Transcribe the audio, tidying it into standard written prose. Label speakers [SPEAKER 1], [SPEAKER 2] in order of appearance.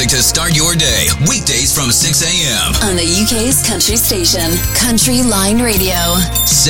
[SPEAKER 1] music to start your day. Weekdays from 6 a.m.
[SPEAKER 2] on the UK's country station, Country Line Radio.